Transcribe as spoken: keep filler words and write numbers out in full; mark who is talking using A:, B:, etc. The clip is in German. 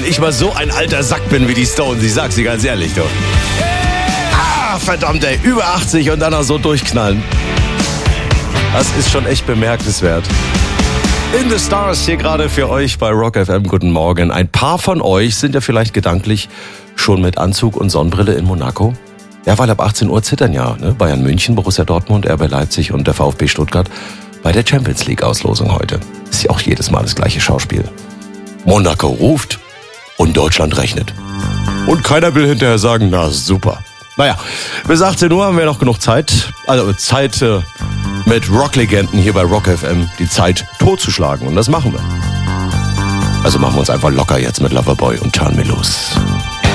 A: ich mal so ein alter Sack bin wie die Stones. Ich sag's dir ganz ehrlich, du. Ah, verdammt, ey. Über achtzig und dann noch so durchknallen. Das ist schon echt bemerkenswert. In the Stars hier gerade für euch bei Rock F M. Guten Morgen. Ein paar von euch sind ja vielleicht gedanklich schon mit Anzug und Sonnenbrille in Monaco. Ja, weil ab achtzehn Uhr zittern ja ne? Bayern München, Borussia Dortmund, R B Leipzig und der VfB Stuttgart bei der Champions League Auslosung heute. Ist ja auch jedes Mal das gleiche Schauspiel. Monaco ruft und Deutschland rechnet. Und keiner will hinterher sagen, na super. Naja, bis achtzehn Uhr haben wir noch genug Zeit. Also Zeit äh, mit Rocklegenden hier bei Rock F M die Zeit totzuschlagen. Und das machen wir. Also machen wir uns einfach locker jetzt mit Loverboy und Turn Me Loose.